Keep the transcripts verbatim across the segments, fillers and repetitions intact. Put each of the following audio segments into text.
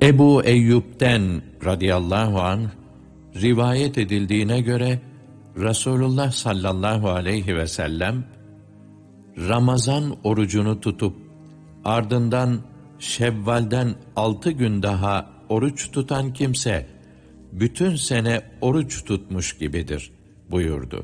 Ebu Eyyub'den radıyallahu anh rivayet edildiğine göre Resulullah sallallahu aleyhi ve sellem Ramazan orucunu tutup ardından Şevval'den altı gün daha oruç tutan kimse bütün sene oruç tutmuş gibidir buyurdu.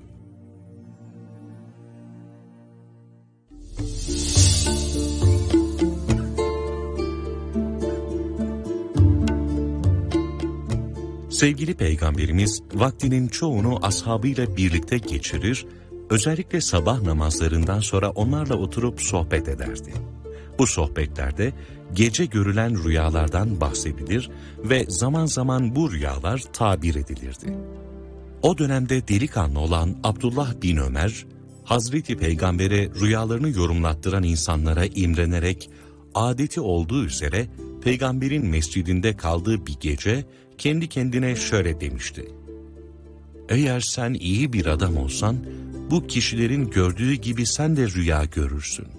Sevgili Peygamberimiz vaktinin çoğunu ashabıyla birlikte geçirir, özellikle sabah namazlarından sonra onlarla oturup sohbet ederdi. Bu sohbetlerde gece görülen rüyalardan bahsedilir ve zaman zaman bu rüyalar tabir edilirdi. O dönemde delikanlı olan Abdullah bin Ömer, Hazreti Peygamber'e rüyalarını yorumlattıran insanlara imrenerek, adeti olduğu üzere Peygamber'in mescidinde kaldığı bir gece kendi kendine şöyle demişti: "Eğer sen iyi bir adam olsan, bu kişilerin gördüğü gibi sen de rüya görürsün."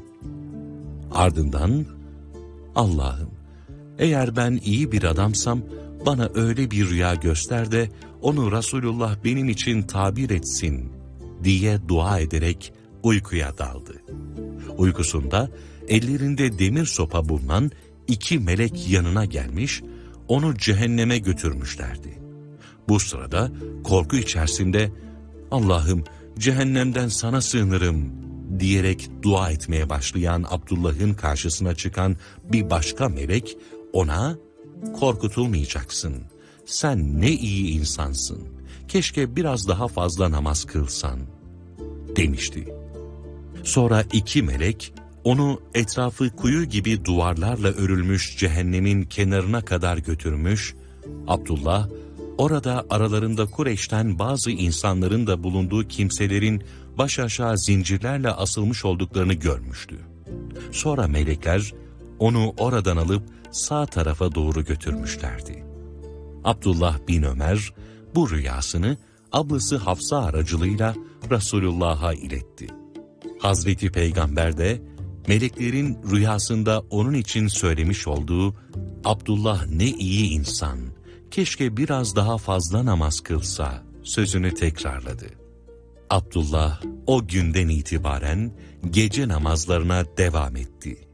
Ardından, "Allah'ım, eğer ben iyi bir adamsam, bana öyle bir rüya göster de onu Resulullah benim için tabir etsin," diye dua ederek uykuya daldı. Uykusunda ellerinde demir sopa bulunan iki melek yanına gelmiş, onu cehenneme götürmüşlerdi. Bu sırada korku içerisinde "Allah'ım, cehennemden sana sığınırım," diyerek dua etmeye başlayan Abdullah'ın karşısına çıkan bir başka melek ona "Korkutulmayacaksın, sen ne iyi insansın, keşke biraz daha fazla namaz kılsan," demişti. Sonra iki melek onu etrafı kuyu gibi duvarlarla örülmüş cehennemin kenarına kadar götürmüş, Abdullah orada aralarında Kureyş'ten bazı insanların da bulunduğu kimselerin baş aşağı zincirlerle asılmış olduklarını görmüştü. Sonra melekler onu oradan alıp sağ tarafa doğru götürmüşlerdi. Abdullah bin Ömer bu rüyasını ablası Hafsa aracılığıyla Resulullah'a iletti. Hazreti Peygamber de meleklerin rüyasında onun için söylemiş olduğu "Abdullah ne iyi insan, keşke biraz daha fazla namaz kılsa" sözünü tekrarladı. Abdullah o günden itibaren gece namazlarına devam etti.